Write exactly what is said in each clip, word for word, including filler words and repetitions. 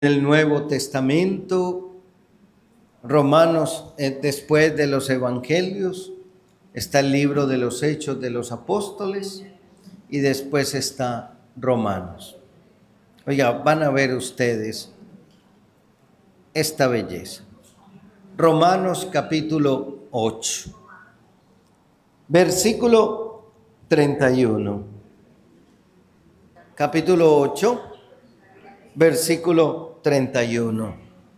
el Nuevo Testamento, Romanos, eh, después de los Evangelios, está el libro de los Hechos de los Apóstoles y después está Romanos. Oiga, van a ver ustedes esta belleza. Romanos capítulo ocho, versículo treinta y uno. Capítulo ocho, versículo treinta y uno.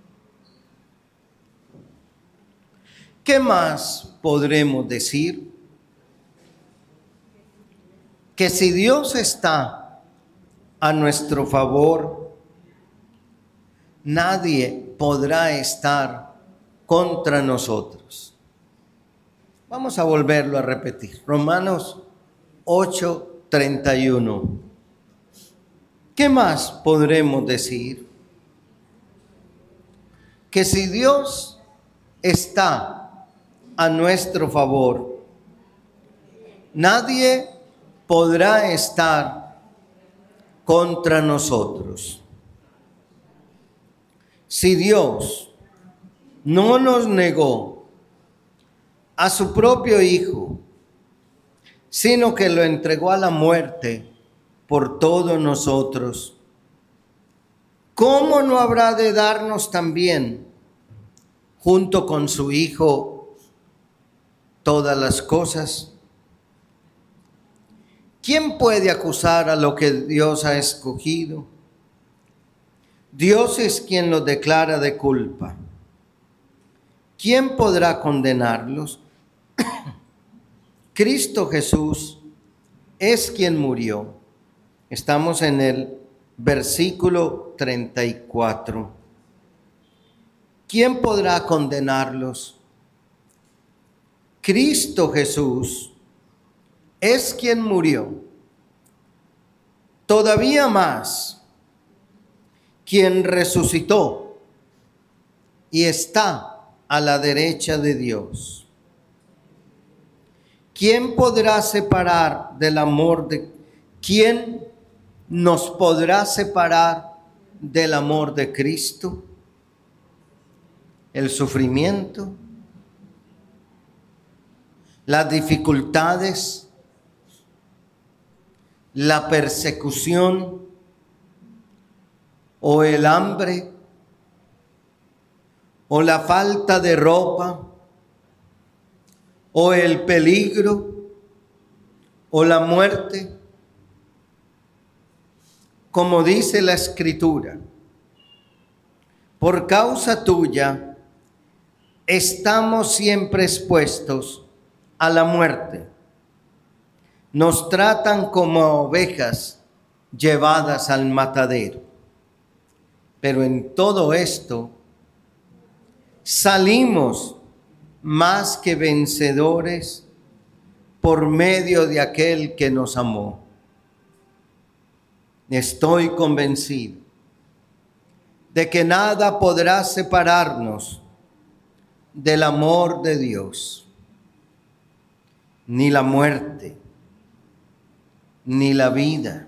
¿Qué más podremos decir? Que si Dios está a nuestro favor, nadie podrá estar contra nosotros. Vamos a volverlo a repetir. Romanos ocho, treinta y uno. ¿Qué más podremos decir? Que si Dios está a nuestro favor, nadie podrá estar contra nosotros. Si Dios no nos negó a su propio Hijo, sino que lo entregó a la muerte por todos nosotros, ¿cómo no habrá de darnos también, junto con su Hijo, todas las cosas? ¿Quién puede acusar a lo que Dios ha escogido? Dios es quien los declara de culpa. ¿Quién podrá condenarlos? Cristo Jesús es quien murió. Estamos en el versículo treinta y cuatro. ¿Quién podrá condenarlos? Cristo Jesús es quien murió. Todavía más, quien resucitó y está a la derecha de Dios. ¿Quién podrá separar del amor de quién nos podrá separar del amor de Cristo? El sufrimiento, las dificultades, la persecución o el hambre o la falta de ropa o el peligro o la muerte. Como dice la Escritura, por causa tuya estamos siempre expuestos a la muerte. Nos tratan como ovejas llevadas al matadero. Pero en todo esto salimos más que vencedores por medio de aquel que nos amó. Estoy convencido de que nada podrá separarnos del amor de Dios, ni la muerte, ni la vida,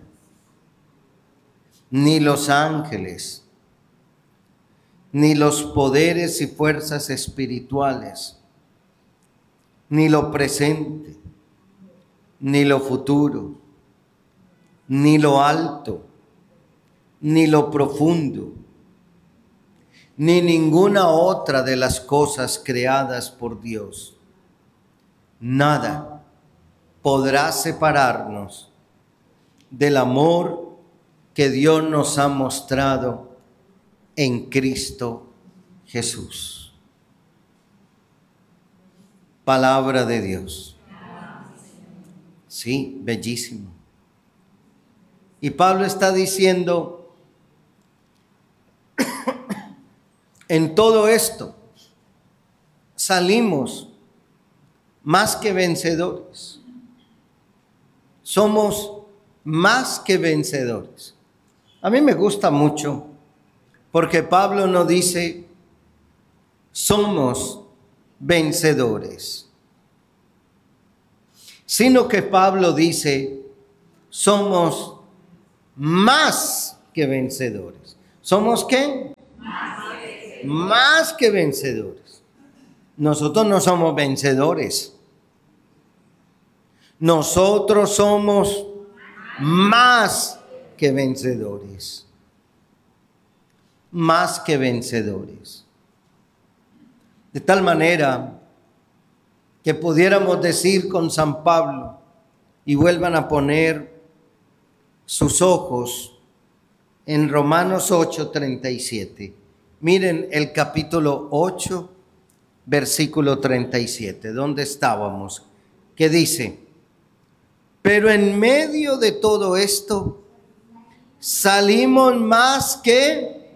ni los ángeles, ni los poderes y fuerzas espirituales, ni lo presente, ni lo futuro, ni lo alto, ni lo profundo, ni ninguna otra de las cosas creadas por Dios. Nada podrá separarnos del amor que Dios nos ha mostrado en Cristo Jesús. Palabra de Dios. Sí, bellísimo. Y Pablo está diciendo, en todo esto salimos más que vencedores. Somos más que vencedores. A mí me gusta mucho porque Pablo no dice somos vencedores, sino que Pablo dice somos más que vencedores. ¿Somos qué? Más que vencedores. Nosotros no somos vencedores. Nosotros somos más que vencedores. Más que vencedores. De tal manera que pudiéramos decir con San Pablo, y vuelvan a poner sus ojos en Romanos ocho, treinta y siete. Miren el capítulo ocho, versículo treinta y siete. ¿Dónde estábamos? Que dice: pero en medio de todo esto, salimos más que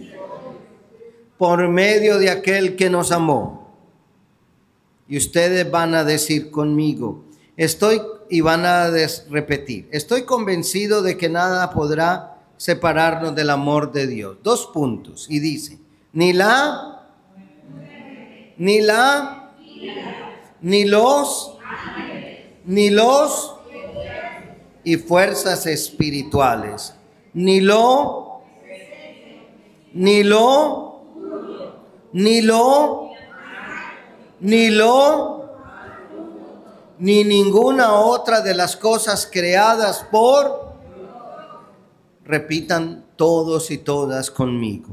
por medio de aquel que nos amó. Y ustedes van a decir conmigo, estoy, y van a des, repetir, estoy convencido de que nada podrá separarnos del amor de Dios. Dos puntos. Y dice, ni la, ni la, ni los, ni los, y fuerzas espirituales, ni lo, ni lo, ni lo, ni lo, ni ninguna otra de las cosas creadas por, repitan todos y todas conmigo,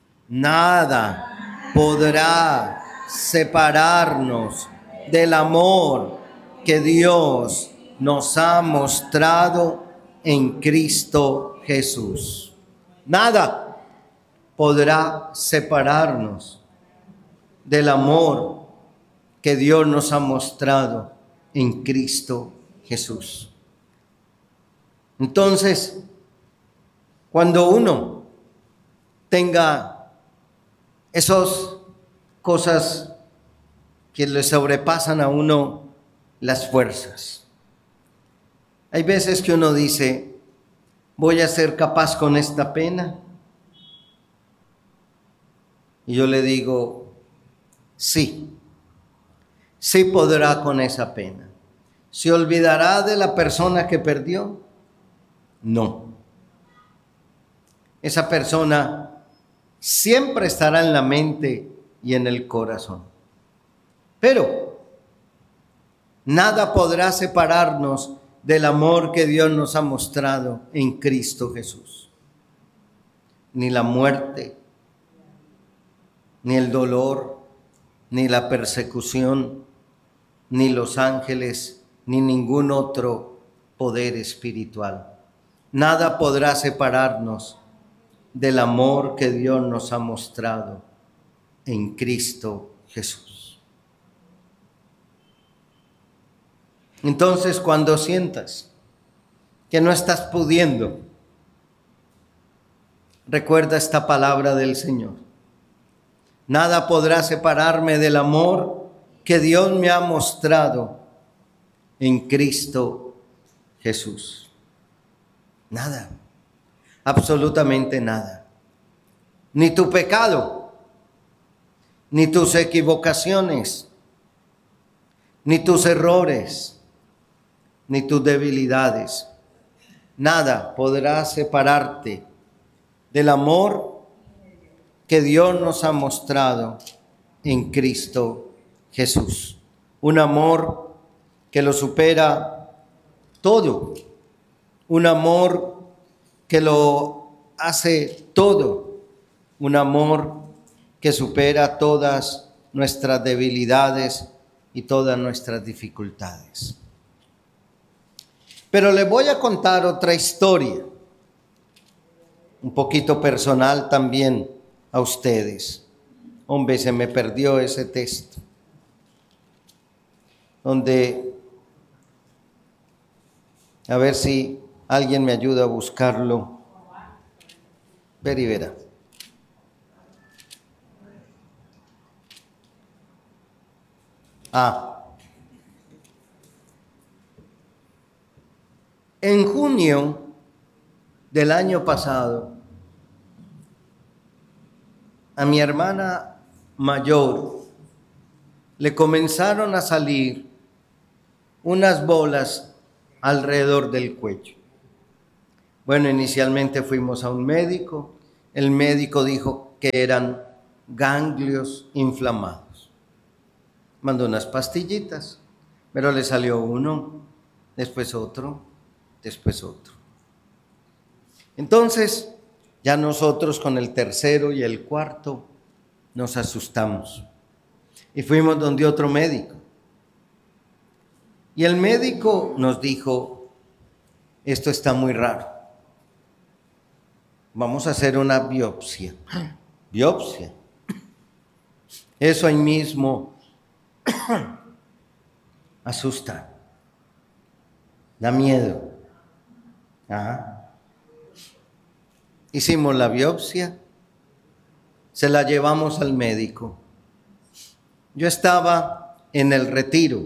nada podrá separarnos del amor que Dios nos ha mostrado en Cristo Jesús. Nada podrá separarnos del amor que Dios nos ha mostrado en Cristo Jesús. Entonces, cuando uno tenga esas cosas que le sobrepasan a uno las fuerzas, hay veces que uno dice, ¿voy a ser capaz con esta pena? Y yo le digo, sí, sí podrá con esa pena. ¿Se olvidará de la persona que perdió? No. Esa persona siempre estará en la mente y en el corazón. Pero nada podrá separarnos del amor que Dios nos ha mostrado en Cristo Jesús. Ni la muerte, ni el dolor, ni la persecución, ni los ángeles, ni ningún otro poder espiritual. Nada podrá separarnos del amor que Dios nos ha mostrado en Cristo Jesús. Entonces, cuando sientas que no estás pudiendo, recuerda esta palabra del Señor. Nada podrá separarme del amor que Dios me ha mostrado en Cristo Jesús. Nada, absolutamente nada. Ni tu pecado, ni tus equivocaciones, ni tus errores, ni tus debilidades. Nada podrá separarte del amor que Dios nos ha mostrado en Cristo Jesús. Un amor que lo supera todo. Un amor que lo hace todo. Un amor que supera todas nuestras debilidades y todas nuestras dificultades. Pero les voy a contar otra historia, un poquito personal también a ustedes. Hombre, se me perdió ese texto, donde, a ver si alguien me ayuda a buscarlo. Ver y verá. Ah. En junio del año pasado, a mi hermana mayor le comenzaron a salir unas bolas alrededor del cuello. Bueno, inicialmente fuimos a un médico el médico dijo que eran ganglios inflamados. Mandó unas pastillitas, pero le salió uno, después otro, después otro. Entonces, ya nosotros con el tercero y el cuarto nos asustamos y fuimos donde otro médico. Y el médico nos dijo, esto está muy raro, vamos a hacer una biopsia. Biopsia. Eso ahí mismo asusta, da miedo. Ajá. Hicimos la biopsia, se la llevamos al médico. Yo estaba en el retiro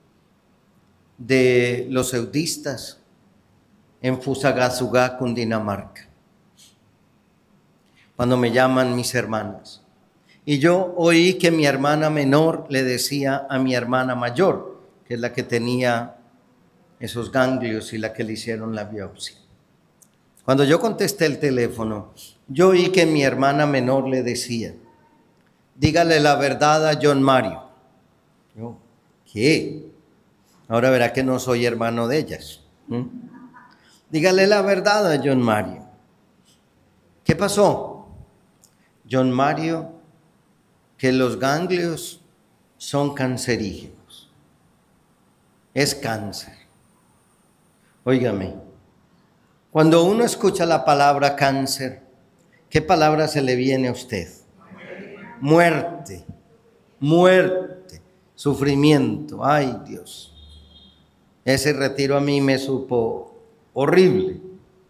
de los eudistas en Fusagasugá, Cundinamarca, cuando me llaman mis hermanas. Y yo oí que mi hermana menor le decía a mi hermana mayor, que es la que tenía esos ganglios y la que le hicieron la biopsia. Cuando yo contesté el teléfono, yo oí que mi hermana menor le decía, dígale la verdad a John Mario. Yo, ¿qué? Ahora verá que no soy hermano de ellas. ¿Mm? Dígale la verdad a John Mario. ¿Qué pasó? John Mario, que los ganglios son cancerígenos. Es cáncer. Óigame, cuando uno escucha la palabra cáncer, ¿qué palabra se le viene a usted? Muerte, muerte, sufrimiento. Ay, Dios. Ese retiro a mí me supo horrible.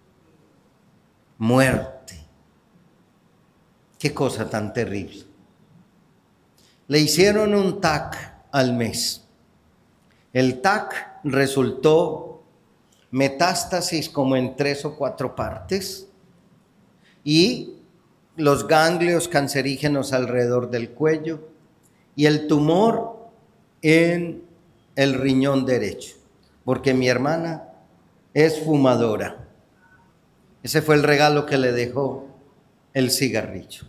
Muerte. Qué cosa tan terrible. Le hicieron un T A C al mes. El T A C resultó metástasis como en tres o cuatro partes y los ganglios cancerígenos alrededor del cuello y el tumor en el riñón derecho, porque mi hermana es fumadora. Ese fue el regalo que le dejó el cigarrillo.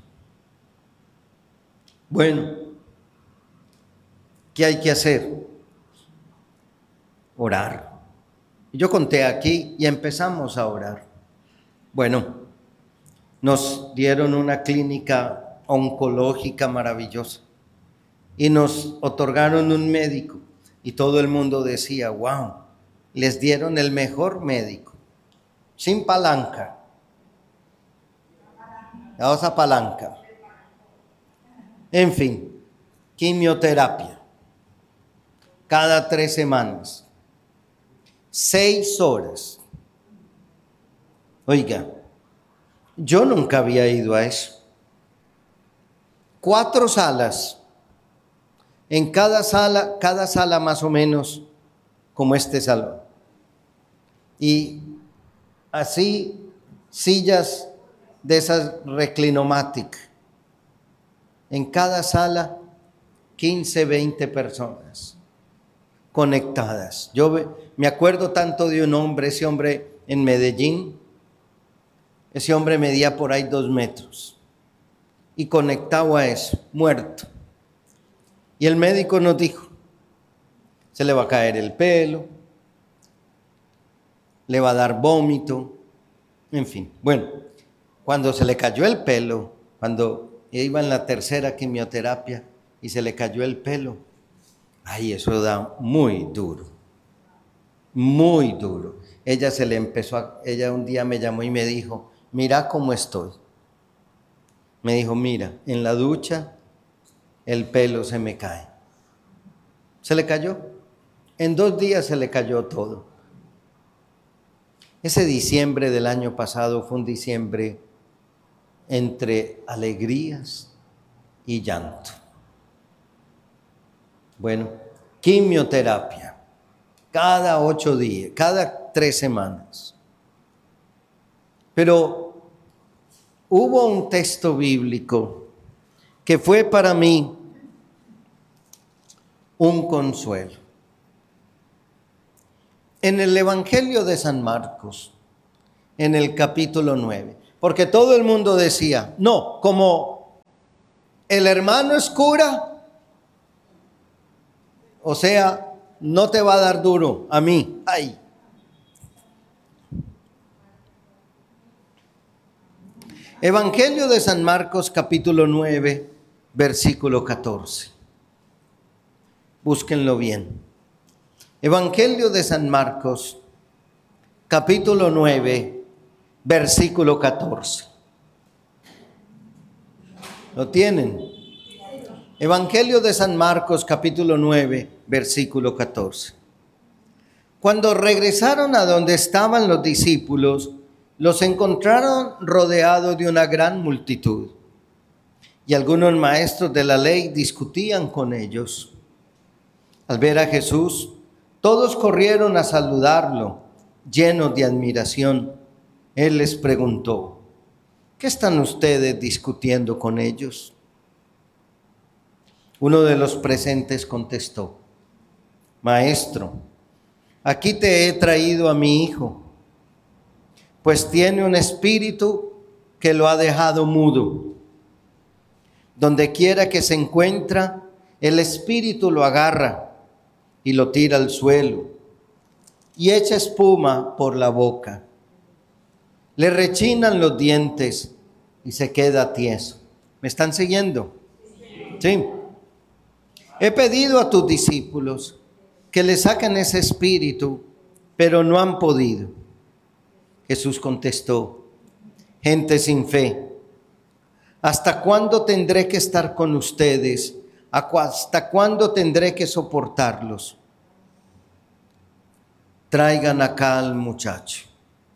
Bueno, ¿qué hay que hacer? Orar. Yo conté aquí y empezamos a orar. Bueno, nos dieron una clínica oncológica maravillosa y nos otorgaron un médico y todo el mundo decía, wow, les dieron el mejor médico, sin palanca. La otra palanca. En fin, quimioterapia, cada tres semanas. Seis horas. Oiga, yo nunca había ido a eso. Cuatro salas. En cada sala, cada sala más o menos como este salón. Y así sillas de esas reclinomatic. En cada sala, quince, veinte personas conectadas. Yo me acuerdo tanto de un hombre, ese hombre en Medellín, ese hombre medía por ahí dos metros y conectado a eso, muerto. Y el médico nos dijo, se le va a caer el pelo, le va a dar vómito, en fin. Bueno, cuando se le cayó el pelo, cuando iba en la tercera quimioterapia y se le cayó el pelo, ay, eso da muy duro, muy duro. Ella se le empezó a, ella un día me llamó y me dijo, mira cómo estoy. Me dijo, mira, en la ducha el pelo se me cae. Se le cayó. En dos días se le cayó todo. Ese diciembre del año pasado fue un diciembre entre alegrías y llanto. Bueno, quimioterapia, cada ocho días, cada tres semanas. Pero hubo un texto bíblico que fue para mí un consuelo. En el Evangelio de San Marcos, en el capítulo nueve, Porque todo el mundo decía, no, como el hermano es cura, o sea, no te va a dar duro a mí. Ay. Evangelio de San Marcos, capítulo nueve, versículo catorce. Búsquenlo bien. Evangelio de San Marcos, capítulo nueve, versículo catorce. ¿Lo tienen? Evangelio de San Marcos, capítulo nueve, versículo catorce. Cuando regresaron a donde estaban los discípulos, los encontraron rodeados de una gran multitud. Y algunos maestros de la ley discutían con ellos. Al ver a Jesús, todos corrieron a saludarlo, llenos de admiración. Él les preguntó, ¿qué están ustedes discutiendo con ellos? Uno de los presentes contestó, Maestro, aquí te he traído a mi hijo, pues tiene un espíritu que lo ha dejado mudo. Donde quiera que se encuentra, el espíritu lo agarra y lo tira al suelo y echa espuma por la boca. Le rechinan los dientes y se queda tieso. ¿Me están siguiendo? Sí. He pedido a tus discípulos que le saquen ese espíritu, pero no han podido. Jesús contestó, gente sin fe, ¿hasta cuándo tendré que estar con ustedes? ¿Hasta cuándo tendré que soportarlos? Traigan acá al muchacho.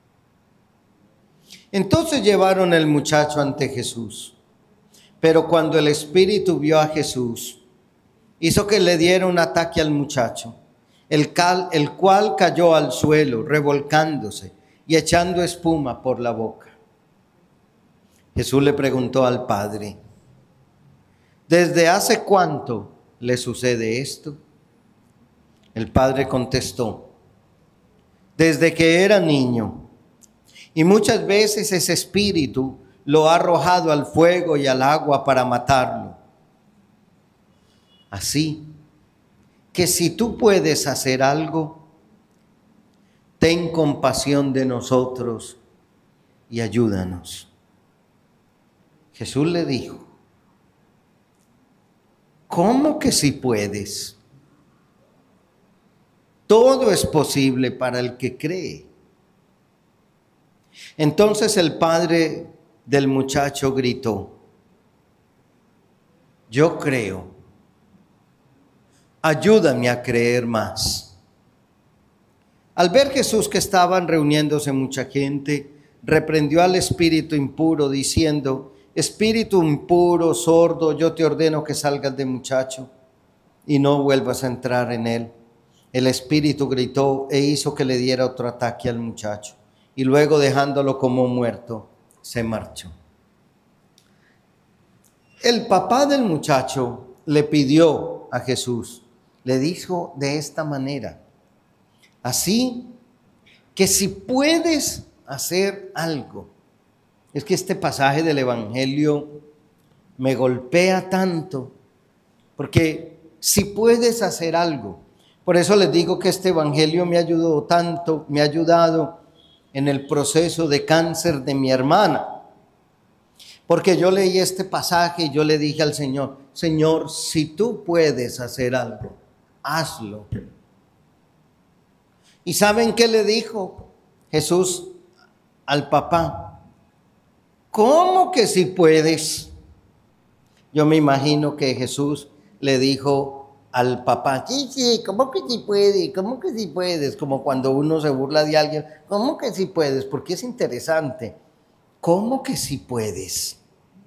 Entonces llevaron el muchacho ante Jesús. Pero cuando el espíritu vio a Jesús, hizo que le diera un ataque al muchacho, el, cal, el cual cayó al suelo, revolcándose y echando espuma por la boca. Jesús le preguntó al padre, ¿desde hace cuánto le sucede esto? El padre contestó, desde que era niño, y muchas veces ese espíritu lo ha arrojado al fuego y al agua para matarlo. Así que si tú puedes hacer algo, ten compasión de nosotros y ayúdanos. Jesús le dijo, ¿cómo que si puedes? Todo es posible para el que cree. Entonces el padre del muchacho gritó, yo creo, ayúdame a creer más. Al ver Jesús que estaban reuniéndose mucha gente, reprendió al espíritu impuro diciendo, espíritu impuro, sordo, yo te ordeno que salgas del muchacho y no vuelvas a entrar en él. El espíritu gritó e hizo que le diera otro ataque al muchacho y luego dejándolo como muerto, se marchó. El papá del muchacho le pidió a Jesús, le dijo de esta manera, así que si puedes hacer algo. Es que este pasaje del Evangelio me golpea tanto, porque si puedes hacer algo, por eso les digo que este Evangelio me ayudó tanto, me ha ayudado en el proceso de cáncer de mi hermana. Porque yo leí este pasaje y yo le dije al Señor, Señor, si tú puedes hacer algo, hazlo. ¿Y saben qué le dijo Jesús al papá? ¿Cómo que si puedes? Yo me imagino que Jesús le dijo al papá, sí, sí, ¿cómo que si puedes? ¿Cómo que si puedes? Como cuando uno se burla de alguien, ¿cómo que si puedes? Porque es interesante. ¿Cómo que si puedes?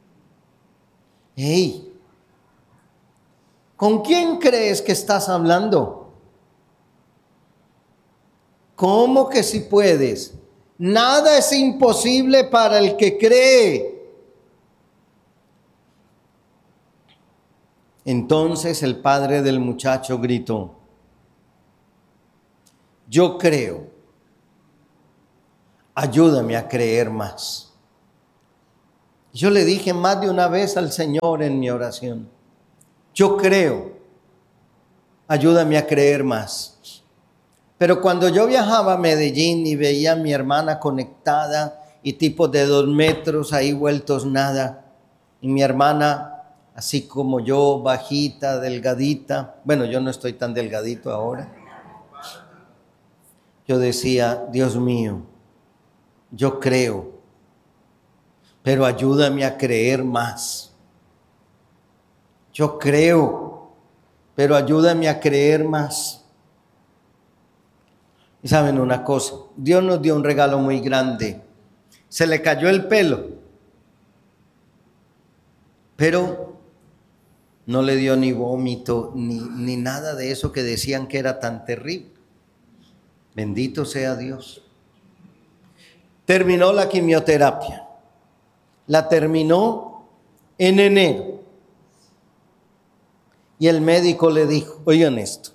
Hey, ¿con quién crees que estás hablando? ¿Cómo que si puedes? Nada es imposible para el que cree. Entonces el padre del muchacho gritó, yo creo, ayúdame a creer más. Yo le dije más de una vez al Señor en mi oración, yo creo, ayúdame a creer más. Pero cuando yo viajaba a Medellín y veía a mi hermana conectada y tipos de dos metros ahí vueltos nada, y mi hermana así como yo, bajita, delgadita, bueno, yo no estoy tan delgadito ahora, yo decía, Dios mío, yo creo, pero ayúdame a creer más. Yo creo, pero ayúdame a creer más. Y saben una cosa, Dios nos dio un regalo muy grande. Se le cayó el pelo, pero no le dio ni vómito, ni, ni nada de eso que decían que era tan terrible. Bendito sea Dios. Terminó la quimioterapia. La terminó en enero. Y el médico le dijo, oigan esto,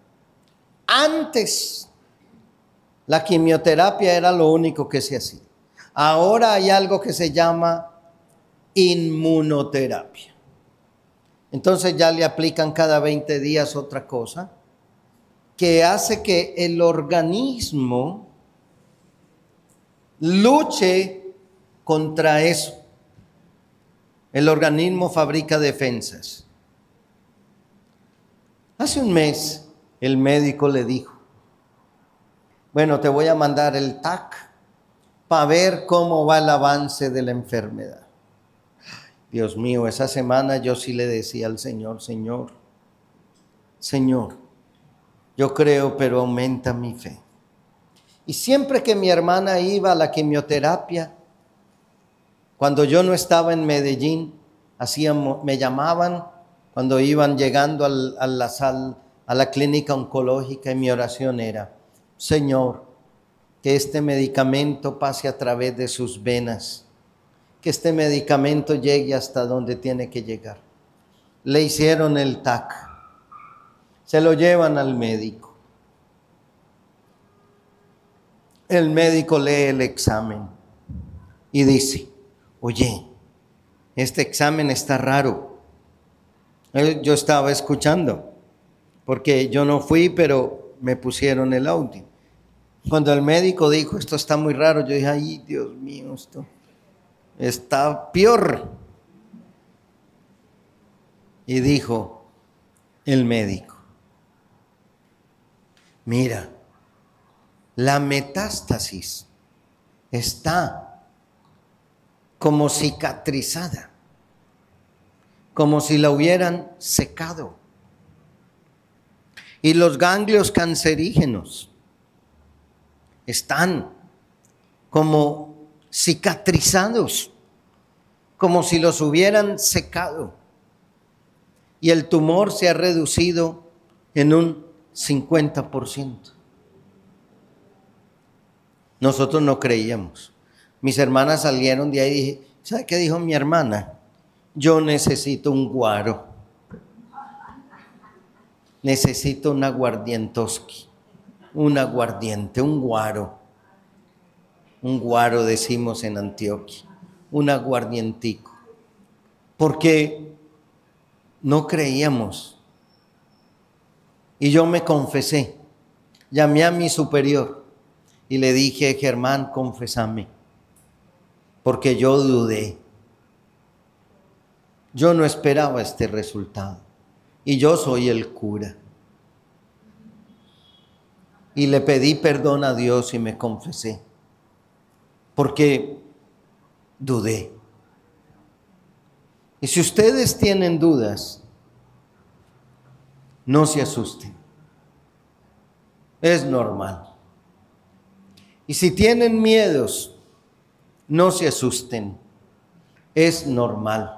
antes la quimioterapia era lo único que se hacía. Ahora hay algo que se llama inmunoterapia. Entonces ya le aplican cada veinte días otra cosa que hace que el organismo luche contra eso. El organismo fabrica defensas. Hace un mes el médico le dijo, bueno, te voy a mandar el T A C para ver cómo va el avance de la enfermedad. Dios mío, esa semana yo sí le decía al Señor, Señor, Señor, yo creo, pero aumenta mi fe. Y siempre que mi hermana iba a la quimioterapia, cuando yo no estaba en Medellín, hacíamos, me llamaban cuando iban llegando al, a, la sal, a la clínica oncológica y mi oración era, Señor, que este medicamento pase a través de sus venas, que este medicamento llegue hasta donde tiene que llegar. Le hicieron el T A C, se lo llevan al médico. El médico lee el examen y dice, oye, este examen está raro. Yo estaba escuchando, porque yo no fui, pero me pusieron el audio. Cuando el médico dijo, esto está muy raro, yo dije, ay, Dios mío, esto está peor. Y dijo el médico, mira, la metástasis está como cicatrizada, como si la hubieran secado. Y los ganglios cancerígenos están como cicatrizados, como si los hubieran secado. Y el tumor se ha reducido en un cincuenta por ciento. Nosotros no creíamos. Mis hermanas salieron de ahí y dije, ¿sabe qué dijo mi hermana? Yo necesito un guaro. Necesito un aguardientoski. Un aguardiente, un guaro. Un guaro decimos en Antioquia. Un aguardientico. Porque no creíamos. Y yo me confesé. Llamé a mi superior y le dije, Germán, confésame. Porque yo dudé. Yo no esperaba este resultado. Y yo soy el cura. Y le pedí perdón a Dios y me confesé. Porque dudé. Y si ustedes tienen dudas, no se asusten. Es normal. Y si tienen miedos, no se asusten. Es normal.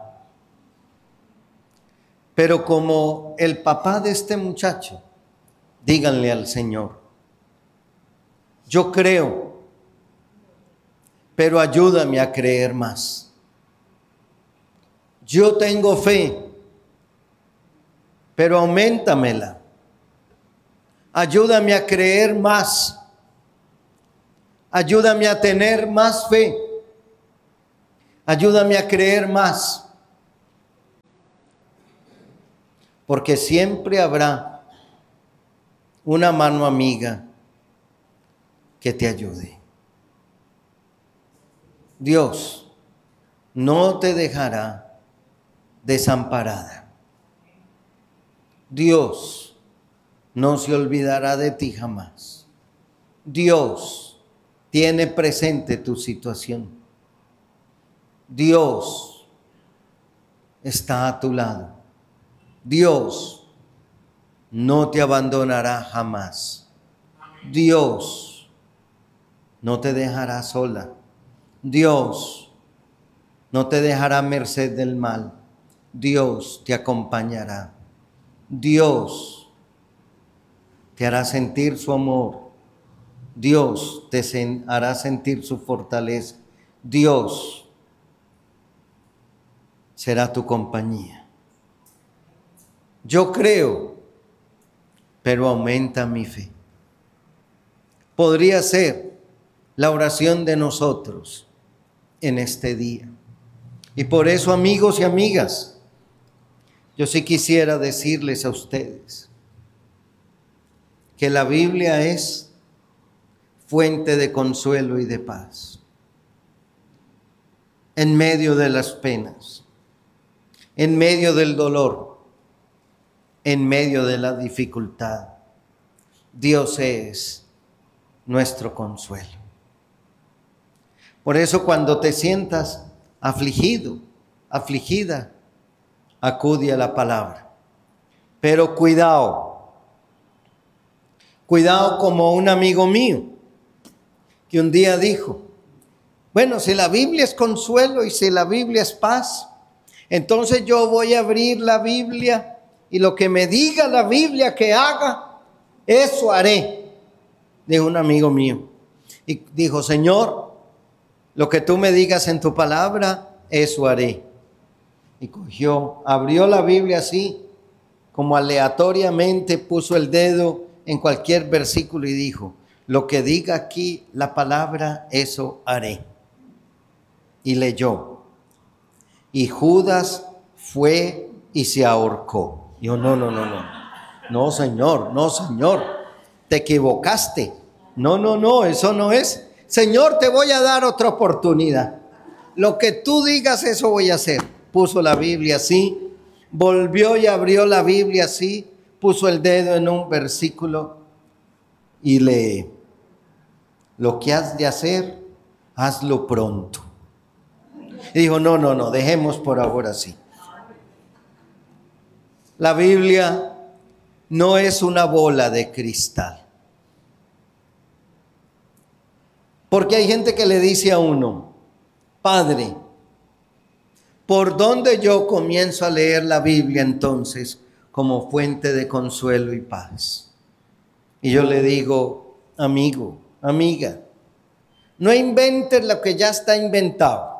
Pero como el papá de este muchacho, díganle al Señor, yo creo, pero ayúdame a creer más. Yo tengo fe, pero auméntamela. Ayúdame a creer más. Ayúdame a tener más fe. Ayúdame a creer más, porque siempre habrá una mano amiga que te ayude. Dios no te dejará desamparada. Dios no se olvidará de ti jamás. Dios tiene presente tu situación. Dios está a tu lado. Dios no te abandonará jamás. Dios no te dejará sola. Dios no te dejará a merced del mal. Dios te acompañará. Dios te hará sentir su amor. Dios te hará sentir su fortaleza. Dios será tu compañía. Yo creo, pero aumenta mi fe. Podría ser la oración de nosotros en este día. Y por eso, amigos y amigas, yo sí quisiera decirles a ustedes que la Biblia es fuente de consuelo y de paz en medio de las penas, en medio del dolor, en medio de la dificultad. Dios es nuestro consuelo. Por eso, cuando te sientas afligido, afligida, acude a la palabra. Pero cuidado, cuidado como un amigo mío que un día dijo, bueno, si la Biblia es consuelo y si la Biblia es paz, entonces yo voy a abrir la Biblia y lo que me diga la Biblia que haga, eso haré, dijo un amigo mío. Y dijo, Señor, lo que tú me digas en tu palabra, eso haré. Y cogió, abrió la Biblia así, como aleatoriamente puso el dedo en cualquier versículo y dijo, lo que diga aquí la palabra, eso haré. Y leyó. Y Judas fue y se ahorcó. Dijo, no, no, no, no. No, Señor, no, Señor. Te equivocaste. No, no, no, eso no es. Señor, te voy a dar otra oportunidad. Lo que tú digas, eso voy a hacer. Puso la Biblia así, volvió y abrió la Biblia así, puso el dedo en un versículo y lee. Lo que has de hacer, hazlo pronto. Y dijo, no, no, no, dejemos por ahora así. La Biblia no es una bola de cristal. Porque hay gente que le dice a uno, Padre, ¿por dónde yo comienzo a leer la Biblia entonces como fuente de consuelo y paz? Y yo le digo, amigo, amiga, no inventes lo que ya está inventado.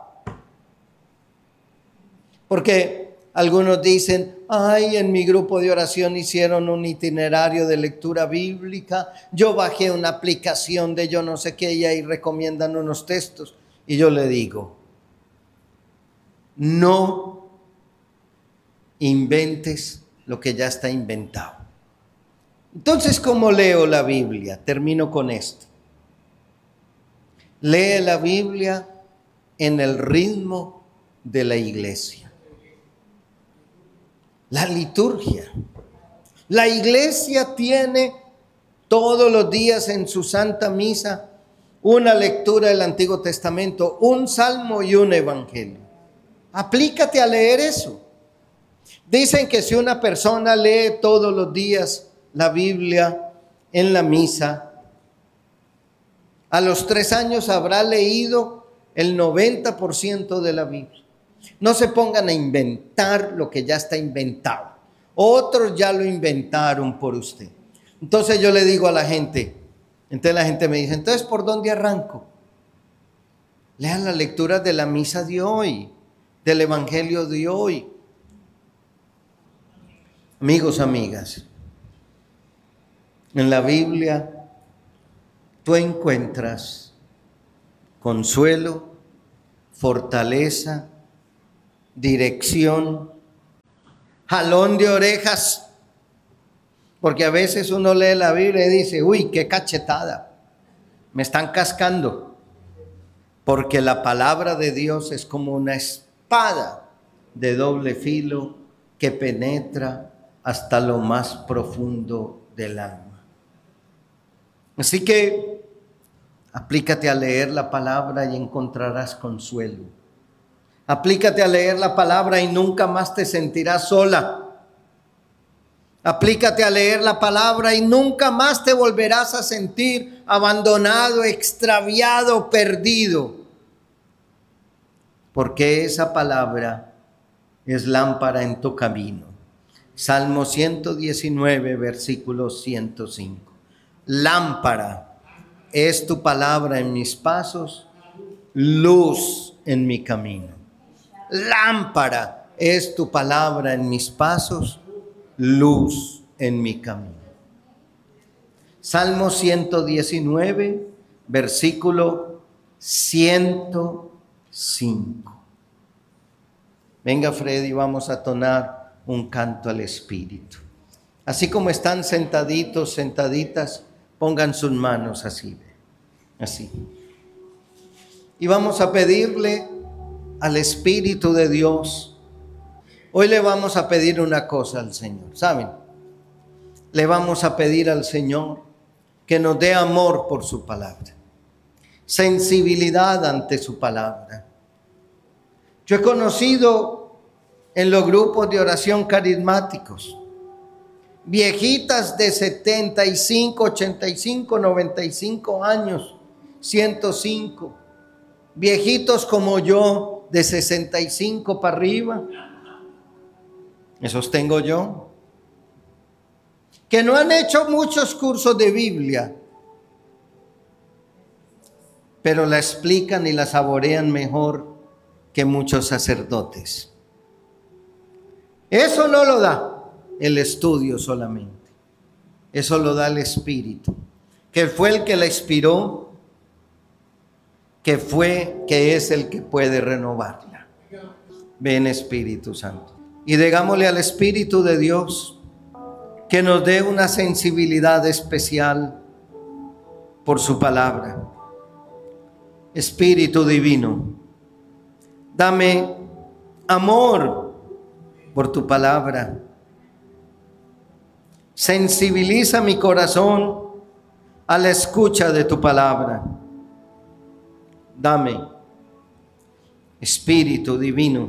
Porque algunos dicen, ay, en mi grupo de oración hicieron un itinerario de lectura bíblica, yo bajé una aplicación de yo no sé qué y ahí recomiendan unos textos. Y yo le digo, no inventes lo que ya está inventado. Entonces, ¿cómo leo la Biblia? Termino con esto. Lee la Biblia en el ritmo de la iglesia. La liturgia. La iglesia tiene todos los días en su Santa Misa una lectura del Antiguo Testamento, un salmo y un evangelio. Aplícate a leer eso. Dicen que si una persona lee todos los días la Biblia en la misa, a los tres años habrá leído el noventa por ciento de la Biblia. No se pongan a inventar lo que ya está inventado. Otros ya lo inventaron por usted. Entonces yo le digo a la gente, entonces la gente me dice, entonces ¿por dónde arranco? Lean las lecturas de la misa de hoy, del evangelio de hoy. Amigos, amigas, en la Biblia tú encuentras consuelo, fortaleza, dirección, jalón de orejas, porque a veces uno lee la Biblia y dice, uy, qué cachetada, me están cascando, porque la palabra de Dios es como una espada de doble filo que penetra hasta lo más profundo del alma. Así que aplícate a leer la palabra y encontrarás consuelo. Aplícate a leer la palabra y nunca más te sentirás sola. Aplícate a leer la palabra y nunca más te volverás a sentir abandonado, extraviado, perdido. Porque esa palabra es lámpara en tu camino. Salmo ciento diecinueve, versículo ciento cinco. Lámpara es tu palabra en mis pasos, luz en mi camino. Lámpara es tu palabra en mis pasos, luz en mi camino. Salmo ciento diecinueve, versículo ciento cinco. Venga, Freddy, vamos a tonar un canto al Espíritu. Así como están sentaditos, sentaditas, pongan sus manos así, así. Y vamos a pedirle al Espíritu de Dios. Hoy le vamos a pedir una cosa al Señor, ¿saben? Le vamos a pedir al Señor que nos dé amor por su palabra, sensibilidad ante su palabra. Yo he conocido en los grupos de oración carismáticos viejitas de setenta y cinco, ochenta y cinco, noventa y cinco años, ciento cinco, viejitos como yo de sesenta y cinco para arriba, esos tengo yo, que no han hecho muchos cursos de Biblia, pero la explican y la saborean mejor que muchos sacerdotes. Eso no lo da el estudio solamente, eso lo da el Espíritu, que fue el que la inspiró, que fue, que es el que puede renovarla. Ven, Espíritu Santo, y digámosle al Espíritu de Dios que nos dé una sensibilidad especial por su palabra. Espíritu divino, dame amor por tu palabra. Sensibiliza mi corazón a la escucha de tu palabra. Dame, Espíritu divino,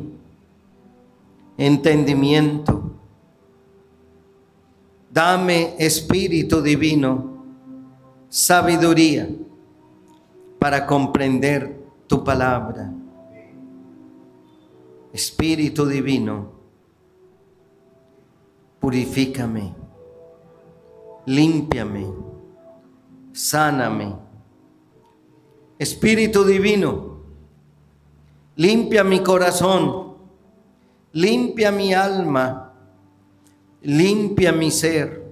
entendimiento. Dame, Espíritu divino, sabiduría para comprender tu palabra. Espíritu divino, purifícame, límpiame, sáname. Espíritu divino, limpia mi corazón, limpia mi alma, limpia mi ser.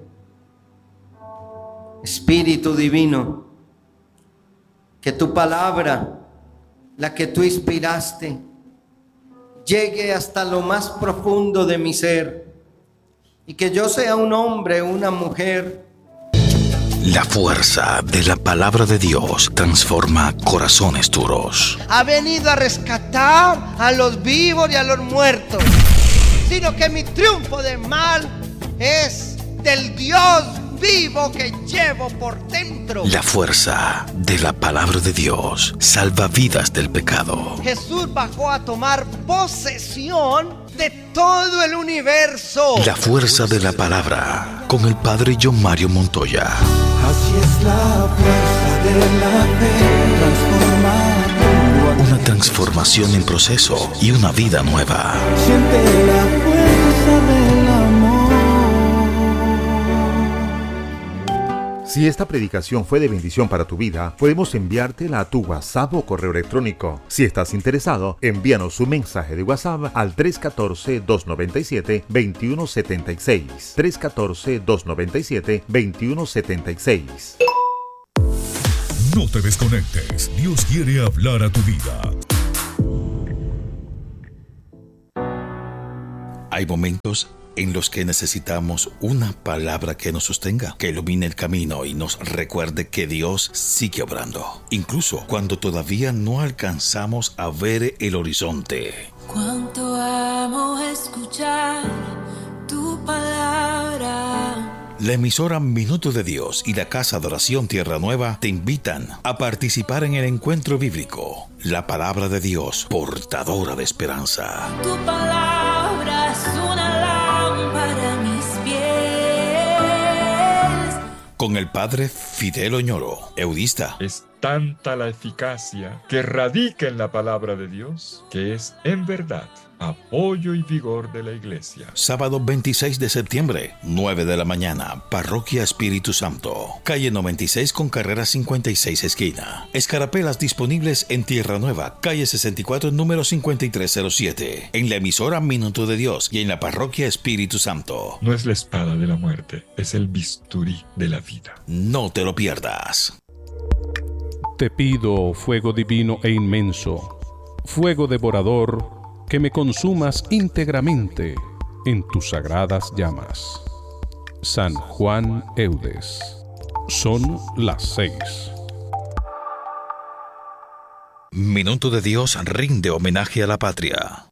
Espíritu divino, que tu palabra, la que tú inspiraste, llegue hasta lo más profundo de mi ser, y que yo sea un hombre, una mujer. La fuerza de la palabra de Dios transforma corazones duros. Ha venido a rescatar a los vivos y a los muertos, sino que mi triunfo del mal es del Dios vivo que llevo por dentro. La fuerza de la palabra de Dios salva vidas del pecado. Jesús bajó a tomar posesión de todo el universo. La fuerza de la palabra con el Padre John Mario Montoya. Así es la fuerza de la fe, transformar. Una transformación en proceso y una vida nueva. Siente la fuerza del amor. Si esta predicación fue de bendición para tu vida, podemos enviártela a tu WhatsApp o correo electrónico. Si estás interesado, envíanos un mensaje de WhatsApp al tres uno cuatro, dos nueve siete, dos uno siete seis. tres uno cuatro, dos nueve siete, dos uno siete seis. No te desconectes, Dios quiere hablar a tu vida. Hay momentos en los que necesitamos una palabra que nos sostenga, que ilumine el camino y nos recuerde que Dios sigue obrando, incluso cuando todavía no alcanzamos a ver el horizonte. Cuánto amo escuchar tu palabra. La emisora Minuto de Dios y la Casa de Oración Tierra Nueva te invitan a participar en el encuentro bíblico. La palabra de Dios, portadora de esperanza. Tu palabra es una lámpara a mis pies. Con el Padre Fidel Oñoro, eudista. Es tanta la eficacia que radica en la palabra de Dios, que es, en verdad, apoyo y vigor de la Iglesia. Sábado veintiséis de septiembre, nueve de la mañana, Parroquia Espíritu Santo, calle noventa y seis con carrera cincuenta y seis esquina. Escarapelas disponibles en Tierra Nueva, calle sesenta y cuatro, número cincuenta y tres cero siete, en la emisora Minuto de Dios y en la Parroquia Espíritu Santo. No es la espada de la muerte, es el bisturí de la vida. No te lo pierdas. Te pido, fuego divino e inmenso, fuego devorador, que me consumas íntegramente en tus sagradas llamas. San Juan Eudes. Son las seis. Minuto de Dios rinde homenaje a la patria.